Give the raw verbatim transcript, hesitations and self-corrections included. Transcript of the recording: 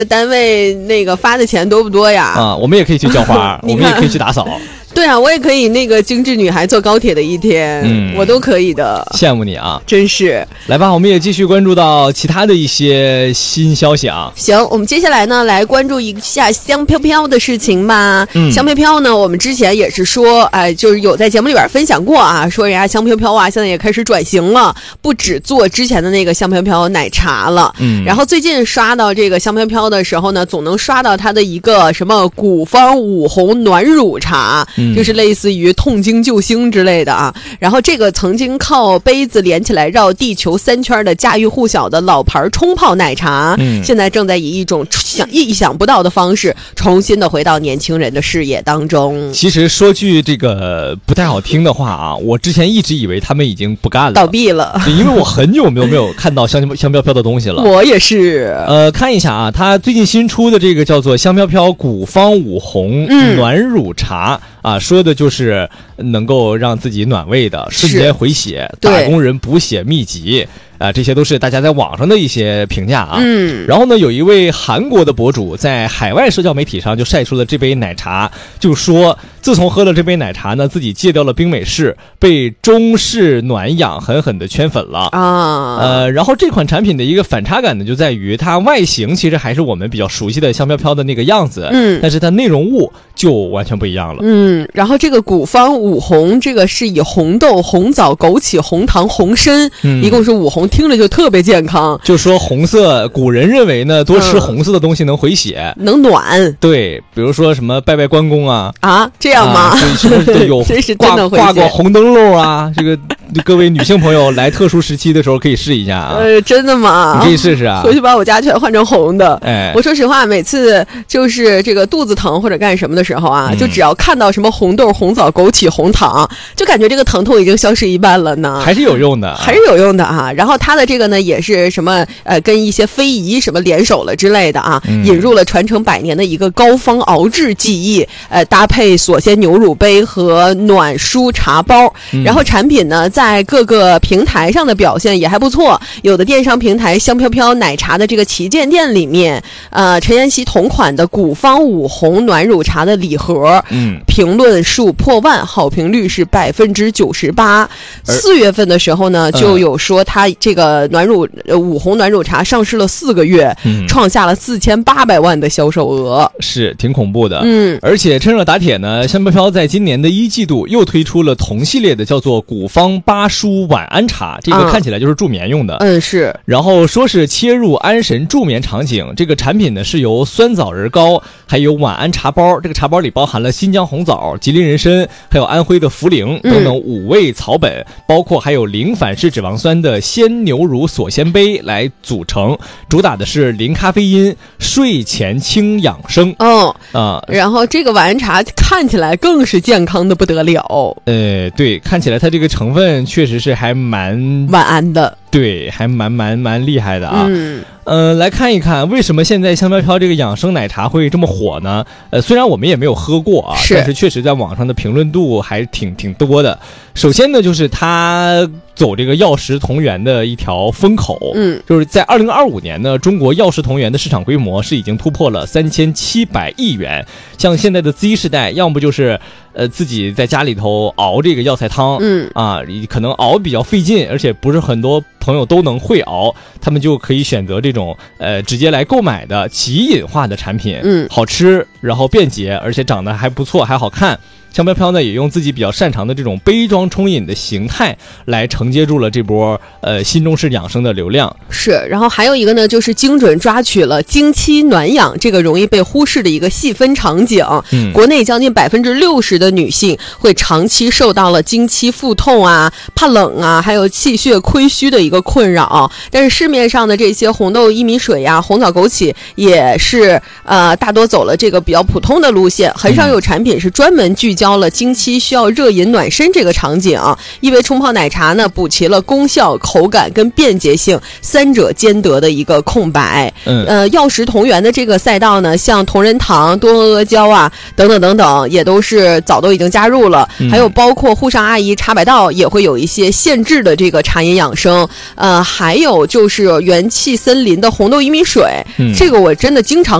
单位那个发的钱多不多呀？ 啊，我们也可以去浇花，我们也可以去打扫。 对啊，我也可以那个精致女孩坐高铁的一天，嗯，我都可以的。 羡慕你啊， 真是。 来吧，我们也继续关注到其他的一些新消息啊。 行，我们接下来呢来关注一下香飘飘的事情吧。嗯，香飘飘呢，我们之前也是说，哎，就是有在节目里边分享过啊，说人家香飘飘啊，现在也开始转型了，不只做之前的那个香飘飘奶茶了。嗯，然后最近刷到这个香飘飘的时候呢，总能刷到它的一个什么古方五红暖乳茶。就是类似于痛经救星之类的啊，然后这个曾经靠杯子连起来绕地球三圈的家喻户晓的老牌冲泡奶茶，嗯，现在正在以一种想意想不到的方式重新的回到年轻人的视野当中。 其实说句这个不太好听的话啊，我之前一直以为他们已经不干了， 倒闭了， 因为我很久没有没有看到香香飘飘的东西了。 我也是。 呃，看一下啊，他最近新出的这个叫做香飘飘古方五红暖乳茶。嗯啊，说的就是能够让自己暖胃的，瞬间回血，打工人补血秘籍。啊，这些都是大家在网上的一些评价啊。嗯，然后呢，有一位韩国的博主在海外社交媒体上就晒出了这杯奶茶，就说自从喝了这杯奶茶呢，自己戒掉了冰美式，被中式暖养狠狠的圈粉了啊。呃，然后这款产品的一个反差感呢，就在于它外形其实还是我们比较熟悉的香飘飘的那个样子，嗯，但是它内容物就完全不一样了。 嗯，然后这个古方五红，这个是以红豆、红枣、枸杞、红糖、红参，嗯，一共是五红。听着就特别健康， 就说红色，古人认为呢，多吃红色的东西能回血， 嗯、能暖。 对，比如说什么拜拜关公啊， 啊，这样吗？ 啊、是不是有真是真的回血挂过红灯笼啊？这个各位女性朋友来特殊时期的时候可以试一下啊。 呃，真的吗？ 你可以试试啊， 回去把我家全换成红的。 哎， 我说实话，每次就是这个肚子疼或者干什么的时候啊，嗯、就只要看到什么红豆、红枣、枸杞、红糖，就感觉这个疼痛已经消失一半了呢。 还是有用的， 还是有用的啊。然后它的这个呢，也是什么呃，跟一些非遗什么联手了之类的啊，嗯、引入了传承百年的一个高方熬制技艺，呃，搭配锁鲜牛乳杯和暖舒茶包。嗯、然后产品呢，在各个平台上的表现也还不错，有的电商平台香飘飘奶茶的这个旗舰店里面，呃，陈妍希同款的古方五红暖乳茶的礼盒，嗯，评论数破万，好评率是百分之九十八。四月份的时候呢，就有说它这个暖乳呃五红暖乳茶上市了四个月，嗯，创下了四千八百万的销售额， 是挺恐怖的。 嗯， 而且趁热打铁呢，香飘飘在今年的一季度又推出了同系列的叫做古方八舒晚安茶，这个看起来就是助眠用的。 嗯，是。 然后说是切入安神助眠场景，这个产品呢是由酸枣仁膏，还有晚安茶包，这个茶包里包含了新疆红枣、吉林人参，还有安徽的茯苓等等五味草本，嗯、包括还有零反式脂肪酸的鲜牛乳锁鲜杯来组成，主打的是零咖啡因，睡前轻养生。 哦啊，然后这个晚安茶看起来更是健康的不得了。 呃，对，看起来它这个成分确实是还蛮晚安的。 对，还蛮蛮蛮厉害的啊。 嗯， 呃，来看一看为什么现在香飘飘这个养生奶茶会这么火呢？呃，虽然我们也没有喝过啊， 是但是确实在网上的评论度还挺挺多的。首先呢，就是它走这个药食同源的一条风口，嗯，就是在二零二五年呢，中国药食同源的市场规模是已经突破了三千七百亿元。像现在的 Z 世代，要么就是呃自己在家里头熬这个药材汤，嗯啊，可能熬比较费劲，而且不是很多朋友都能会熬，他们就可以选择这种呃直接来购买的即饮化的产品，嗯，好吃，然后便捷，而且长得还不错，还好看。香飘飘呢也用自己比较擅长的这种杯装冲饮的形态来承接住了这波呃新中式养生的流量。 是，然后还有一个呢，就是精准抓取了经期暖养这个容易被忽视的一个细分场景。嗯，国内将近百分之六十的女性会长期受到了经期腹痛啊、怕冷啊，还有气血亏虚的一个困扰。但是市面上的这些红豆薏米水呀、红枣枸杞也是呃大多走了这个比较普通的路线，很少有产品是专门聚焦教了经期需要热饮暖身这个场景。意味冲泡奶茶呢，补齐了功效、口感跟便捷性三者兼得的一个空白。 嗯， 呃，药食同源的这个赛道呢，像同仁堂、多阿阿胶啊，等等等等，也都是早都已经加入了。嗯、还有包括沪上阿姨茶百道也会有一些限制的这个茶饮养生。呃，还有就是元气森林的红豆薏米水，嗯、这个我真的经常